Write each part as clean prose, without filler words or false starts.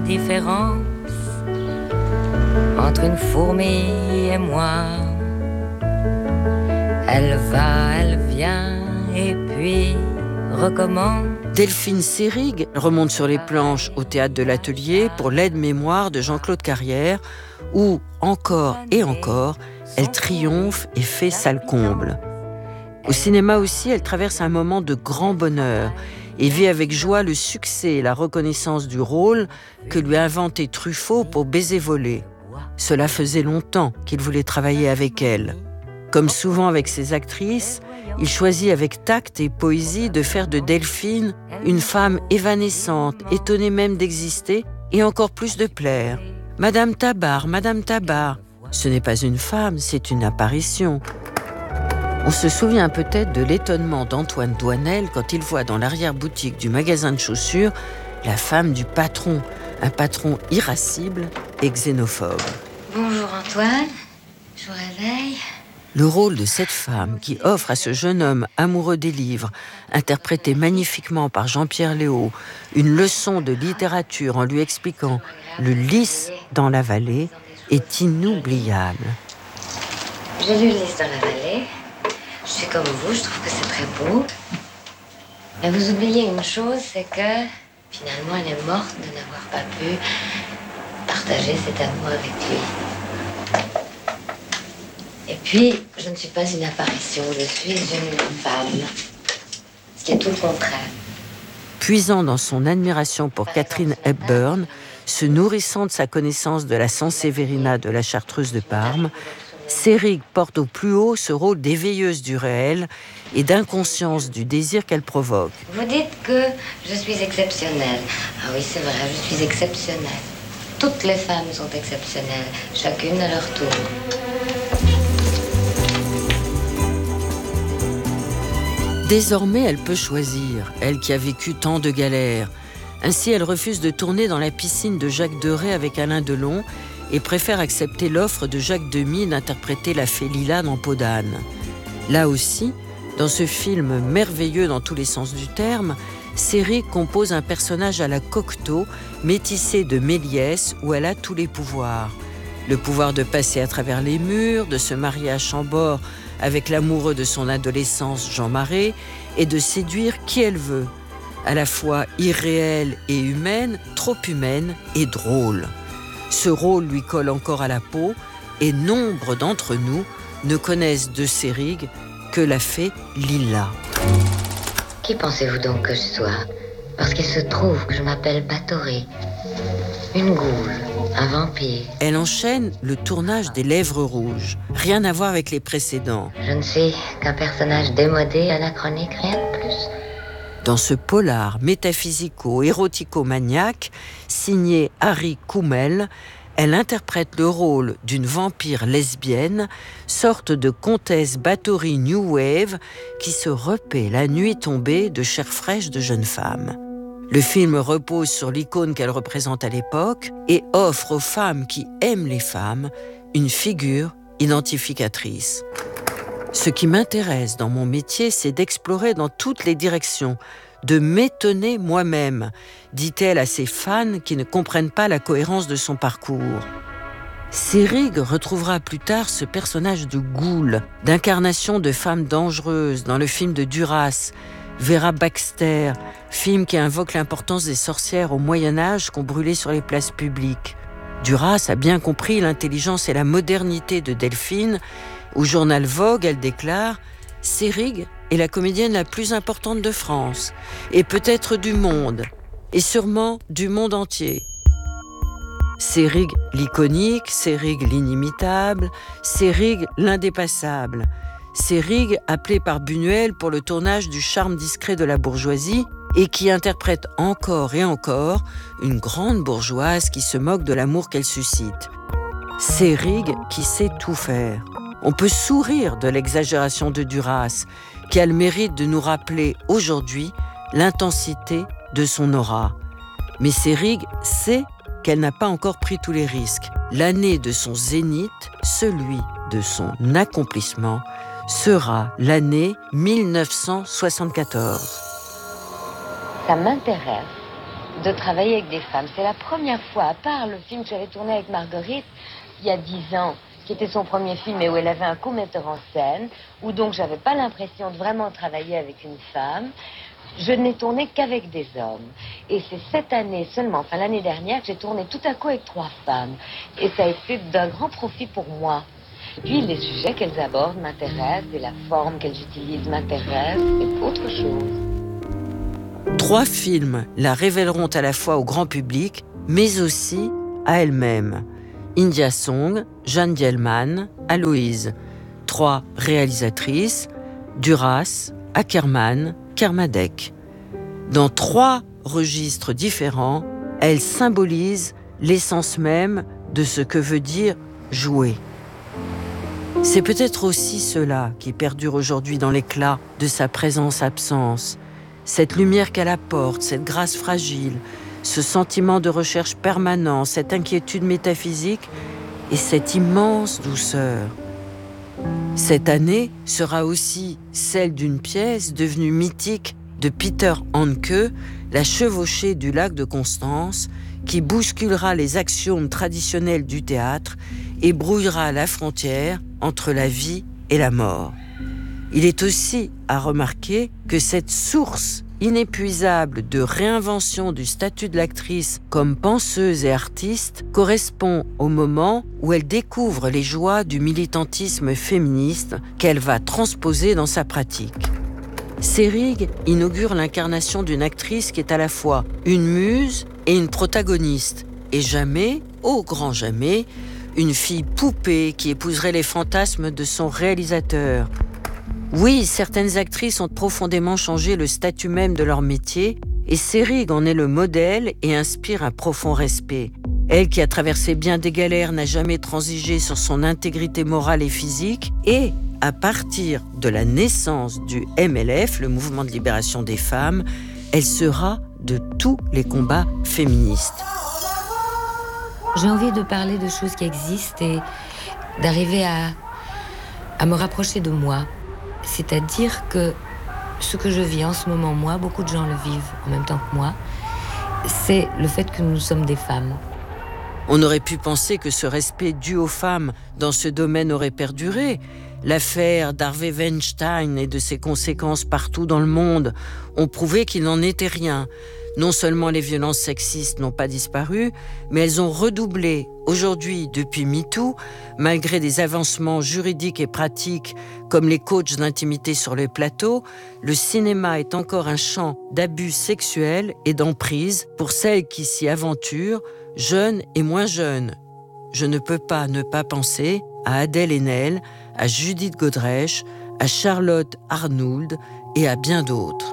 différence entre une fourmi et moi. Elle va, elle vient, et puis recommence. Delphine Seyrig remonte sur les planches au théâtre de l'Atelier pour l'aide-mémoire de Jean-Claude Carrière, où, encore et encore, elle triomphe et fait salle comble. Au cinéma aussi, elle traverse un moment de grand bonheur et vit avec joie le succès et la reconnaissance du rôle que lui a inventé Truffaut pour Baiser volé. Cela faisait longtemps qu'il voulait travailler avec elle. Comme souvent avec ses actrices, il choisit avec tact et poésie de faire de Delphine une femme évanescente, étonnée même d'exister et encore plus de plaire. Madame Tabar, ce n'est pas une femme, c'est une apparition. On se souvient peut-être de l'étonnement d'Antoine Doinel quand il voit dans l'arrière-boutique du magasin de chaussures la femme du patron, un patron irascible et xénophobe. Bonjour Antoine, je vous réveille. Le rôle de cette femme qui offre à ce jeune homme amoureux des livres, interprété magnifiquement par Jean-Pierre Léaud, une leçon de littérature en lui expliquant le lys dans la vallée, est inoubliable. J'ai lu Lys dans la vallée. Je suis comme vous, je trouve que c'est très beau. Mais vous oubliez une chose, c'est que finalement elle est morte de n'avoir pas pu partager cet amour avec lui. Et puis, je ne suis pas une apparition, je suis une femme. Ce qui est tout le contraire. Puisant dans son admiration pour Katharine Hepburn, se nourrissant de sa connaissance de la Sanseverina de la Chartreuse de Parme, Seyrig porte au plus haut ce rôle d'éveilleuse du réel et d'inconscience du désir qu'elle provoque. Vous dites que je suis exceptionnelle. Ah oui, c'est vrai, je suis exceptionnelle. Toutes les femmes sont exceptionnelles, chacune à leur tour. Désormais, elle peut choisir, elle qui a vécu tant de galères. Ainsi, elle refuse de tourner dans la piscine de Jacques Deray avec Alain Delon et préfère accepter l'offre de Jacques Demy d'interpréter la fée Lila dans Peau d'âne. Là aussi, dans ce film merveilleux dans tous les sens du terme, Seyrig compose un personnage à la Cocteau, métissé de Méliès, où elle a tous les pouvoirs. Le pouvoir de passer à travers les murs, de se marier à Chambord avec l'amoureux de son adolescence, Jean Marais, et de séduire qui elle veut. À la fois irréelle et humaine, trop humaine et drôle. Ce rôle lui colle encore à la peau et nombre d'entre nous ne connaissent de Seyrig que la fée Lila. Qui pensez-vous donc que je sois? Parce qu'il se trouve que je m'appelle Batory, une goule, un vampire. Elle enchaîne le tournage des Lèvres rouges. Rien à voir avec les précédents. Je ne suis qu'un personnage démodé, anachronique, rien de plus. Dans ce polar métaphysico-érotico-maniaque, signé Harry Kummel, elle interprète le rôle d'une vampire lesbienne, sorte de comtesse Batory New Wave, qui se repaît la nuit tombée de chair fraîche de jeune femme. Le film repose sur l'icône qu'elle représente à l'époque et offre aux femmes qui aiment les femmes une figure identificatrice. Ce qui m'intéresse dans mon métier, c'est d'explorer dans toutes les directions, de m'étonner moi-même, dit-elle à ses fans qui ne comprennent pas la cohérence de son parcours. Seyrig retrouvera plus tard ce personnage de goule, d'incarnation de femme dangereuse dans le film de Duras, Vera Baxter, film qui invoque l'importance des sorcières au Moyen-Âge qu'on brûlait sur les places publiques. Duras a bien compris l'intelligence et la modernité de Delphine. Au journal Vogue, elle déclare « Seyrig est la comédienne la plus importante de France, et peut-être du monde, et sûrement du monde entier. » Seyrig l'iconique, Seyrig l'inimitable, Seyrig l'indépassable. Seyrig appelée par Buñuel pour le tournage du Charme discret de la bourgeoisie et qui interprète encore et encore une grande bourgeoise qui se moque de l'amour qu'elle suscite. Seyrig qui sait tout faire. On peut sourire de l'exagération de Duras, qui a le mérite de nous rappeler aujourd'hui l'intensité de son aura. Mais Seyrig sait qu'elle n'a pas encore pris tous les risques. L'année de son zénith, celui de son accomplissement, sera l'année 1974. Ça m'intéresse de travailler avec des femmes. C'est la première fois, à part le film que j'avais tourné avec Marguerite il y a 10 ans, qui était son premier film et où elle avait un co-metteur en scène, où donc j'avais pas l'impression de vraiment travailler avec une femme. Je n'ai tourné qu'avec des hommes. Et c'est cette année seulement, enfin l'année dernière, que j'ai tourné tout à coup avec 3 femmes. Et ça a été d'un grand profit pour moi. Puis les sujets qu'elles abordent m'intéressent et la forme qu'elles utilisent m'intéresse. C'est autre chose. 3 films la révéleront à la fois au grand public, mais aussi à elle-même. India Song, Jeanne Dielman, Aloïse. 3 réalisatrices, Duras, Ackerman, Kermadec. Dans 3 registres différents, elle symbolise l'essence même de ce que veut dire jouer. C'est peut-être aussi cela qui perdure aujourd'hui dans l'éclat de sa présence-absence. Cette lumière qu'elle apporte, cette grâce fragile, ce sentiment de recherche permanent, cette inquiétude métaphysique et cette immense douceur. Cette année sera aussi celle d'une pièce devenue mythique de Peter Handke, La chevauchée du lac de Constance, qui bousculera les axiomes traditionnels du théâtre et brouillera la frontière entre la vie et la mort. Il est aussi à remarquer que cette source inépuisable de réinvention du statut de l'actrice comme penseuse et artiste correspond au moment où elle découvre les joies du militantisme féministe qu'elle va transposer dans sa pratique. Seyrig inaugure l'incarnation d'une actrice qui est à la fois une muse et une protagoniste, et jamais, au grand jamais, une fille poupée qui épouserait les fantasmes de son réalisateur. Oui, certaines actrices ont profondément changé le statut même de leur métier, et Seyrig en est le modèle et inspire un profond respect. Elle qui a traversé bien des galères n'a jamais transigé sur son intégrité morale et physique, et, à partir de la naissance du MLF, le Mouvement de libération des femmes, elle sera de tous les combats féministes. J'ai envie de parler de choses qui existent et d'arriver à me rapprocher de moi. C'est-à-dire que ce que je vis en ce moment, moi, beaucoup de gens le vivent en même temps que moi, c'est le fait que nous sommes des femmes. On aurait pu penser que ce respect dû aux femmes dans ce domaine aurait perduré. L'affaire d'Harvey Weinstein et de ses conséquences partout dans le monde ont prouvé qu'il n'en était rien. Non seulement les violences sexistes n'ont pas disparu, mais elles ont redoublé. Aujourd'hui, depuis MeToo, malgré des avancements juridiques et pratiques comme les coachs d'intimité sur les plateaux, le cinéma est encore un champ d'abus sexuels et d'emprise pour celles qui s'y aventurent, jeunes et moins jeunes. Je ne peux pas ne pas penser à Adèle Haenel, à Judith Godrèche, à Charlotte Arnould et à bien d'autres.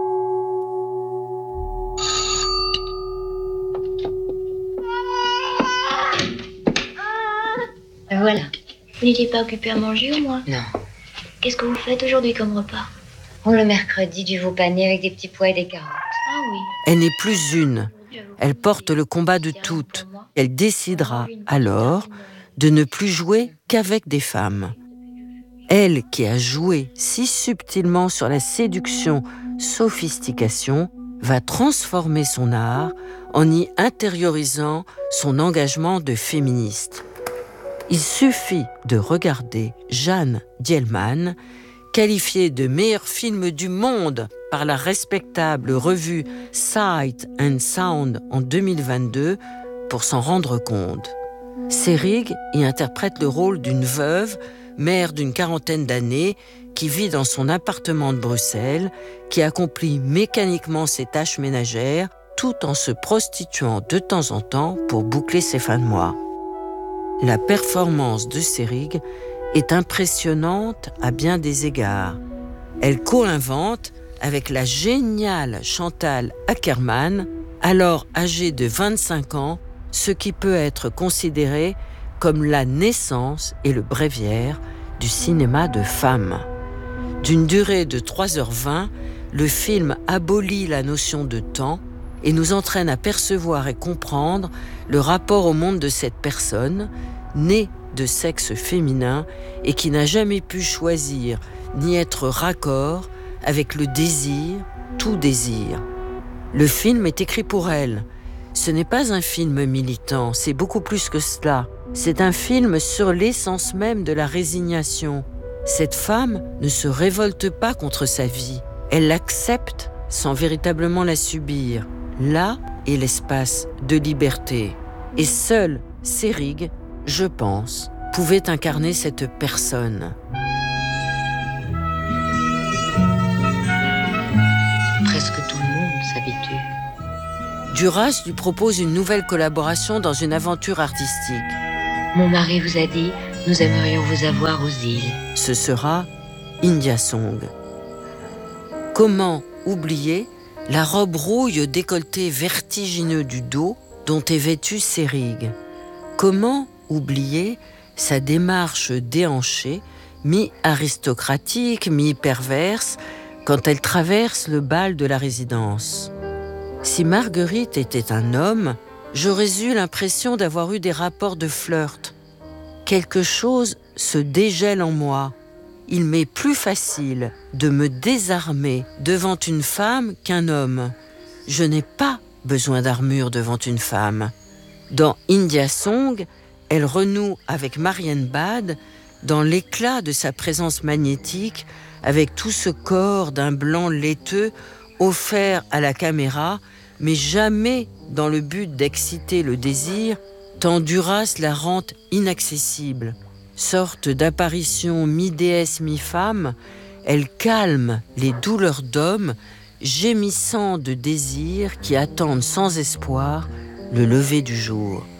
Voilà. Vous n'étiez pas occupé à manger au moins? Non. Qu'est-ce que vous faites aujourd'hui comme repas? Le mercredi, du veau pané avec des petits pois et des carottes. Ah oui. Elle n'est plus une. Elle porte le combat de toutes. Elle décidera alors de ne plus jouer qu'avec des femmes. Elle qui a joué si subtilement sur la séduction, sophistication, va transformer son art en y intériorisant son engagement de féministe. Il suffit de regarder Jeanne Dielman, qualifiée de meilleur film du monde par la respectable revue Sight and Sound en 2022, pour s'en rendre compte. Seyrig y interprète le rôle d'une veuve, mère d'une 40aine d'années, qui vit dans son appartement de Bruxelles, qui accomplit mécaniquement ses tâches ménagères, tout en se prostituant de temps en temps pour boucler ses fins de mois. La performance de Seyrig est impressionnante à bien des égards. Elle co-invente avec la géniale Chantal Akerman, alors âgée de 25 ans, ce qui peut être considéré comme la naissance et le bréviaire du cinéma de femmes. D'une durée de 3h20, le film abolit la notion de temps et nous entraîne à percevoir et comprendre le rapport au monde de cette personne, née de sexe féminin et qui n'a jamais pu choisir ni être raccord avec le désir, tout désir. Le film est écrit pour elle. Ce n'est pas un film militant, c'est beaucoup plus que cela. C'est un film sur l'essence même de la résignation. Cette femme ne se révolte pas contre sa vie. Elle l'accepte sans véritablement la subir. Là est l'espace de liberté. Et seul Seyrig, je pense, pouvait incarner cette personne. Presque tout le monde s'habitue. Duras lui propose une nouvelle collaboration dans une aventure artistique. Mon mari vous a dit, nous aimerions vous avoir aux îles. Ce sera India Song. Comment oublier la robe rouille décolleté vertigineux du dos dont est vêtu Seyrig? Comment oublier sa démarche déhanchée, mi-aristocratique, mi-perverse, quand elle traverse le bal de la résidence? Si Marguerite était un homme, j'aurais eu l'impression d'avoir eu des rapports de flirt. Quelque chose se dégèle en moi. Il m'est plus facile de me désarmer devant une femme qu'un homme. Je n'ai pas besoin d'armure devant une femme. Dans India Song, elle renoue avec Marianne Bad dans l'éclat de sa présence magnétique, avec tout ce corps d'un blanc laiteux offert à la caméra, mais jamais dans le but d'exciter le désir, tant Duras la rend inaccessible. Sorte d'apparition mi-déesse mi-femme, elle calme les douleurs d'hommes, gémissant de désir qui attendent sans espoir le lever du jour.